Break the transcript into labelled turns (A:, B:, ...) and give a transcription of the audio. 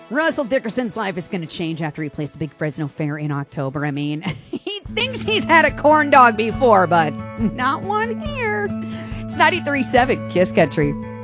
A: Russell Dickerson's life is going to change after he plays the big Fresno Fair in October. I mean, he thinks he's had a corn dog before, but not one here. It's 93.7 Kiss Country.